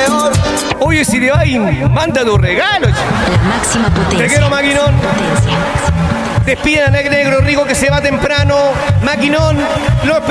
Oye, si te vas y manda tu regalo. La máxima potencia. Te quiero, Maquinón. Despiden a Negro Rico que se va temprano. Maquinón, lo